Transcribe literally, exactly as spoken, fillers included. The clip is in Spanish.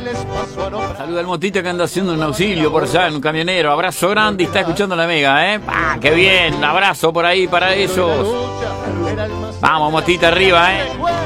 Saluda al Motita que anda haciendo un auxilio por allá en un camionero. Abrazo grande y está escuchando la Mega, ¿eh? ¡Ah, qué bien! Un abrazo por ahí para esos. Vamos, Motita, arriba, ¿eh?